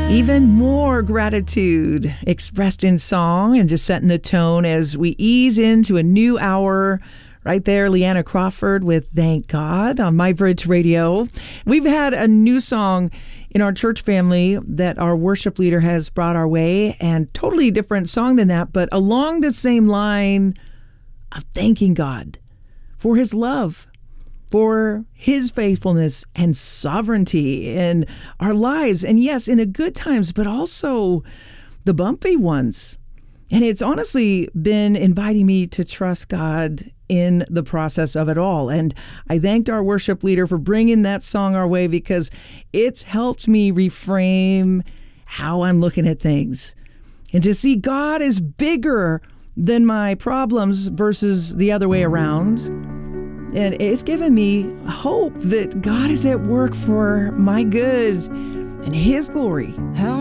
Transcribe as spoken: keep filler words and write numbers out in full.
Even more gratitude expressed in song and just setting the tone as we ease into a new hour. Right there, Leanna Crawford with Thank God on My Bridge Radio. We've had a new song in our church family that our worship leader has brought our way, and totally different song than that, but along the same line of thanking God for his love, for his faithfulness and sovereignty in our lives. And yes, in the good times, but also the bumpy ones. And it's honestly been inviting me to trust God in the process of it all. And I thanked our worship leader for bringing that song our way because it's helped me reframe how I'm looking at things and to see God is bigger than my problems versus the other way around. And it's given me hope that God is at work for my good and his glory. How